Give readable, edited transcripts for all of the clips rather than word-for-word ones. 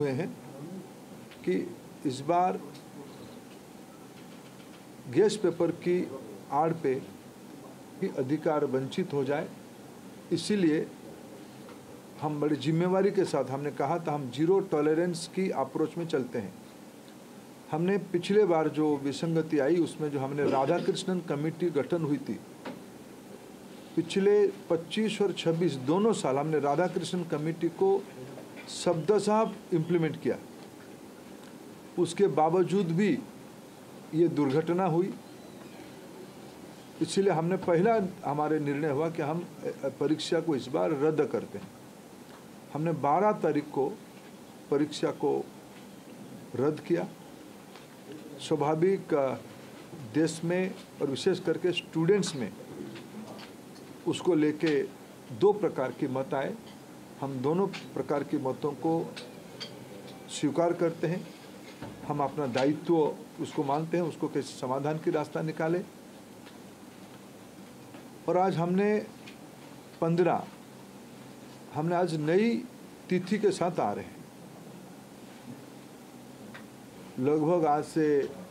हुए हैं कि इस बार गैस पेपर की आड़ पे भी अधिकार वंचित हो जाए, इसीलिए हम बड़ी जिम्मेवारी के साथ हमने कहा था हम जीरो टॉलरेंस की अप्रोच में चलते हैं। हमने पिछले बार जो विसंगति आई उसमें जो हमने राधा कृष्णन कमेटी गठन हुई थी, पिछले 25 और 26 दोनों साल हमने राधा कृष्णन कमेटी को शब्दशः इम्प्लीमेंट किया। उसके बावजूद भी ये दुर्घटना हुई, इसलिए हमने पहला हमारे निर्णय हुआ कि हम परीक्षा को इस बार रद्द करते हैं। हमने 12 तारीख को परीक्षा को रद्द किया। स्वाभाविक देश में और विशेष करके स्टूडेंट्स में उसको लेके दो प्रकार की मत आए। हम दोनों प्रकार की मतों को स्वीकार करते हैं। हम अपना दायित्व उसको मानते हैं, उसको कैसे समाधान की रास्ता निकाले। और आज हमने आज नई तिथि के साथ आ रहे हैं। लगभग आज से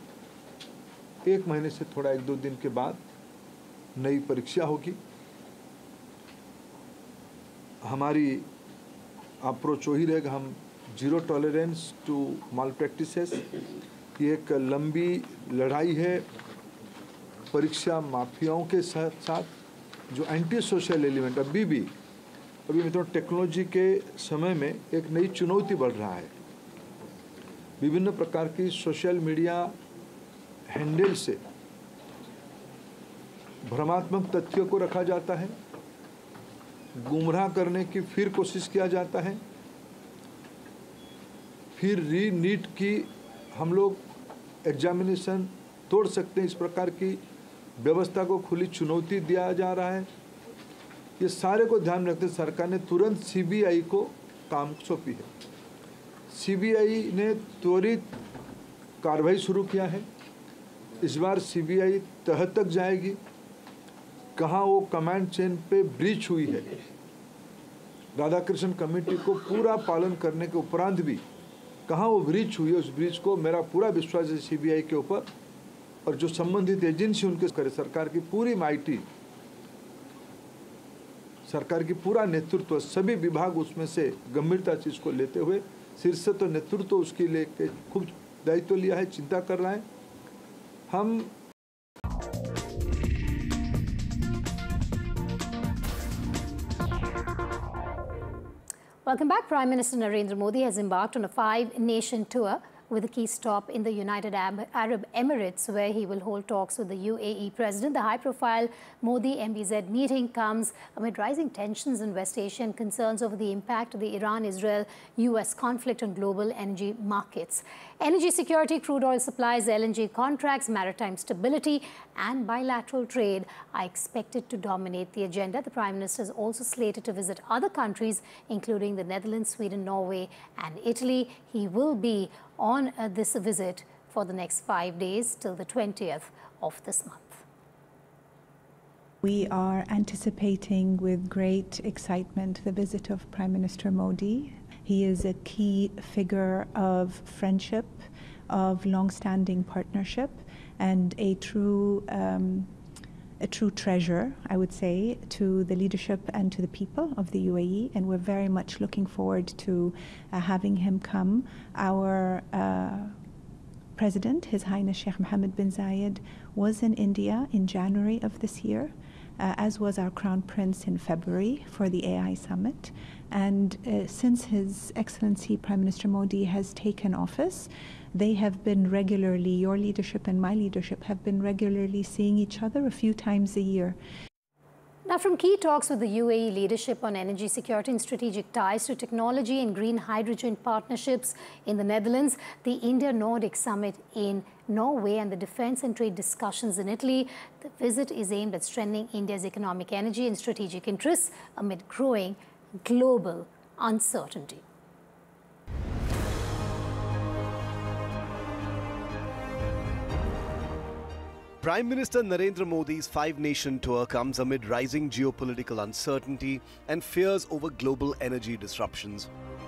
1 महीने से थोड़ा 1-2 दिन के बाद नई परीक्षा होगी। हमारी अप्रोच वही रहेगा, हम zero tolerance to mall practices. ये एक लंबी लड़ाई है परीक्षा माफियाओं के साथ जो एंटी सोशल एलिमेंट अभी मतलब टेक्नोलॉजी के समय में एक नई चुनौती बढ़ रहा है। विभिन्न प्रकार की सोशल मीडिया हैंडल से भ्रमात्मक तथ्यों को रखा जाता है, गुमराह करने की फिर कोशिश किया जाता है, फिर नीट की हम लोग एग्जामिनेशन तोड़ सकते हैं, इस प्रकार की व्यवस्था को खुली चुनौती दिया जा रहा है। ये सारे को ध्यान रखते सरकार ने तुरंत सीबीआई को काम सौंपी है। सीबीआई ने त्वरित कार्रवाई शुरू किया है। इस बार सीबीआई तह तक जाएगी, कहाँ वो कमांड चेन पे ब्रीच हुई है। राधाकृष्णन कमेटी को पूरा पालन करने के उपरांत भी कहाँ वो ब्रीच हुई है, उस ब्रीच को मेरा पूरा विश्वास है सीबीआई के ऊपर और जो संबंधित एजेंसी उनके करे। सरकार की पूरी माइटी, सरकार की पूरा नेतृत्व, सभी विभाग उसमें से गंभीरता चीज को लेते हुए शीर्ष तो नेतृत्व उसके लेके खूब दायित्व लिया है, चिंता कर रहा है। हम Welcome back. Prime Minister Narendra Modi has embarked on a 5-nation tour with a key stop in the United Arab Emirates, where he will hold talks with the UAE President. The high-profile Modi-MBZ meeting comes amid rising tensions in West Asia and concerns over the impact of the Iran-Israel-US conflict on global energy markets. Energy security, crude oil supplies, LNG contracts, maritime stability and bilateral trade are expected to dominate the agenda. The Prime Minister is also slated to visit other countries, including the Netherlands, Sweden, Norway and Italy. He will be on this visit for the next 5 days till the 20th of this month. We are anticipating with great excitement the visit of Prime Minister Modi. He is a key figure of friendship, of long-standing partnership, and a true treasure, I would say, to the leadership and to the people of the UAE, and we're very much looking forward to having him come. Our President, His Highness Sheikh Mohammed bin Zayed, was in India in January of this year, as was our Crown Prince in February for the AI Summit. And since His Excellency Prime Minister Modi has taken office, they have been regularly, your leadership and my leadership have been regularly seeing each other a few times a year. Now, from key talks with the UAE leadership on energy security and strategic ties to technology and green hydrogen partnerships in the Netherlands, the India-Nordic Summit in Norway and the defense and trade discussions in Italy, the visit is aimed at strengthening India's economic, energy and strategic interests amid growing global uncertainty. Prime Minister Narendra Modi's 5-nation tour comes amid rising geopolitical uncertainty and fears over global energy disruptions.